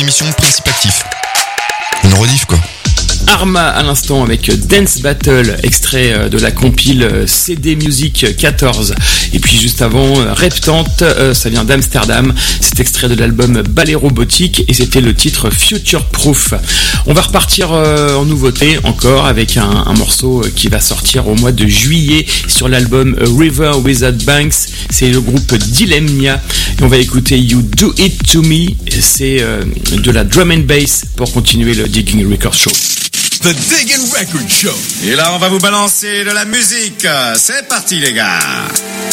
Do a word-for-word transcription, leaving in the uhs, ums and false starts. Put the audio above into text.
émission Principe Actif. Une rediff quoi. Arma à l'instant avec Dance Battle, extrait de la compile C D Music quatorze. Et puis juste avant, Reptante, ça vient d'Amsterdam. C'est extrait de l'album Ballet Robotique et c'était le titre Future Proof. On va repartir en nouveauté encore avec un, un morceau qui va sortir au mois de juillet sur l'album A River Without Banks. C'est le groupe Dilemnia. Et on va écouter You Do It To Me. C'est de la drum and bass pour continuer le Digging Record Show. The Digging Record Show. Et là, on va vous balancer de la musique. C'est parti, les gars.